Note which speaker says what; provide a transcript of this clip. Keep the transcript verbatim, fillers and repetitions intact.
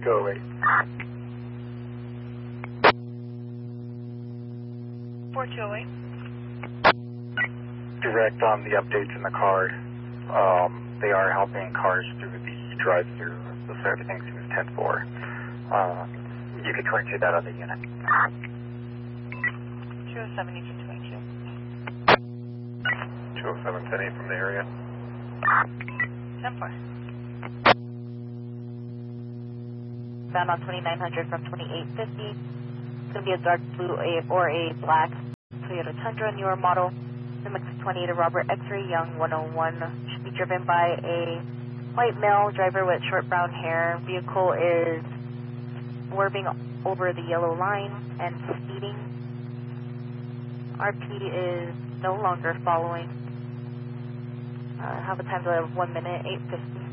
Speaker 1: Go away.
Speaker 2: four two oh eight.
Speaker 1: Direct on the updates in the card. Um, they are helping cars through the drive-through, so everything seems ten four. Uh, you could twenty-two that other unit.
Speaker 2: two oh seven, you can twenty-two.
Speaker 1: two oh seven, ten eight from the area.
Speaker 2: ten four. Found on twenty-nine hundred from twenty-eight fifty. It's going to be a dark blue a, or a black Toyota Tundra, newer model. M X twenty-eight of Robert X-ray, Young one oh one. Should be driven by a white male driver with short brown hair. Vehicle is swerving over the yellow line and speeding. R P is no longer following. Uh, have a time delay of one minute, eight fifty.